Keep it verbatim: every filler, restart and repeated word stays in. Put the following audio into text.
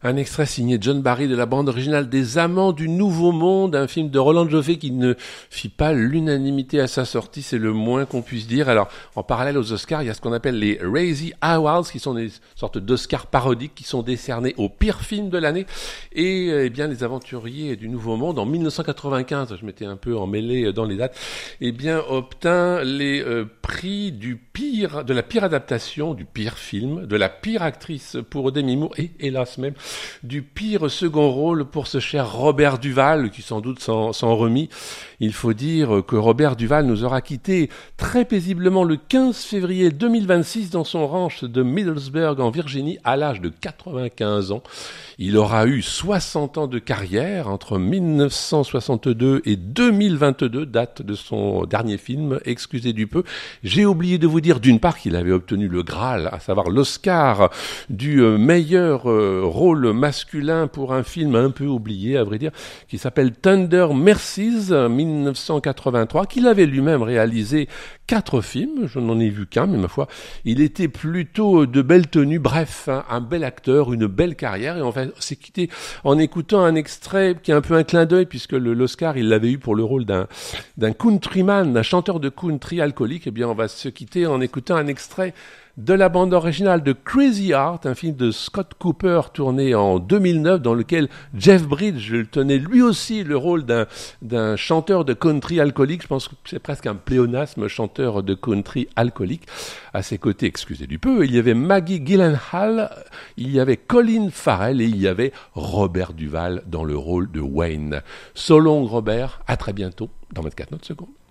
Un extrait signé John Barry de la bande originale des Amants du Nouveau Monde, un film de Roland Joffé qui ne fit pas l'unanimité à sa sortie, c'est le moins qu'on puisse dire. Alors, en parallèle aux Oscars, il y a ce qu'on appelle les Razzie Awards, qui sont des sortes d'Oscars parodiques qui sont décernés au pire film de l'année. Et eh bien, les Aventuriers du Nouveau Monde, en dix-neuf cent quatre-vingt-quinze, je m'étais un peu emmêlé dans les dates, eh bien, obtint les euh, prix du pire, de la pire adaptation, du pire film, de la pire actrice pour Demi Moore, et hélas même, du pire second rôle pour ce cher Robert Duvall, qui sans doute s'en, s'en remit. Il faut dire que Robert Duvall nous aura quittés très paisiblement le quinze février deux mille vingt-six dans son ranch de Middlesbrough en Virginie à l'âge de quatre-vingt-quinze ans. Il aura eu soixante ans de carrière entre dix-neuf cent soixante-deux et deux mille vingt-deux, date de son dernier film, excusez du peu. J'ai oublié de vous dire d'une part qu'il avait obtenu le Graal, à savoir l'Oscar du meilleur rôle masculin pour un film un peu oublié, à vrai dire, qui s'appelle Tender Mercies, dix-neuf cent quatre-vingt-trois, qu'il avait lui-même réalisé quatre films, je n'en ai vu qu'un, mais ma foi, il était plutôt de belle tenue, bref, hein, un bel acteur, une belle carrière, et on va s'est quitté en écoutant un extrait qui est un peu un clin d'œil, puisque le, l'Oscar, il l'avait eu pour le rôle d'un, d'un countryman, d'un chanteur de country alcoolique. Eh bien, on va se quitter en écoutant un extrait de la bande originale de Crazy Heart, un film de Scott Cooper tourné en deux mille neuf, dans lequel Jeff Bridges tenait lui aussi le rôle d'un, d'un chanteur de country alcoolique. Je pense que c'est presque un pléonasme, chanteur de country alcoolique. À ses côtés, excusez du peu, il y avait Maggie Gyllenhaal, il y avait Colin Farrell et il y avait Robert Duvall dans le rôle de Wayne. So long Robert, à très bientôt dans vingt-quatre notes secondes.